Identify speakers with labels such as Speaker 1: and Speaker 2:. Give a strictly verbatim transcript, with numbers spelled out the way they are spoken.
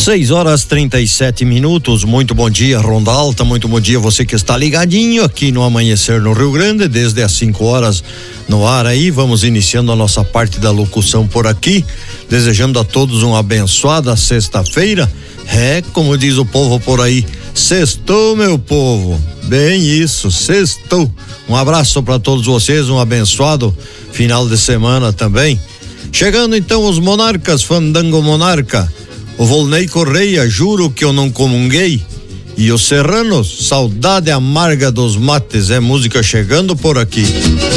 Speaker 1: seis horas trinta e sete minutos, muito bom dia, Ronda Alta, muito bom dia você que está ligadinho aqui no Amanhecer no Rio Grande, desde as cinco horas no ar aí, vamos iniciando a nossa parte da locução por aqui, desejando a todos uma abençoada sexta-feira, é, como diz o povo por aí, sextou, meu povo, bem isso, sextou, um abraço para todos vocês, um abençoado final de semana também, chegando então os monarcas, Fandango Monarca, o Volney Correia, juro que eu não comunguei. E os serranos, saudade amarga dos mates, é música chegando por aqui.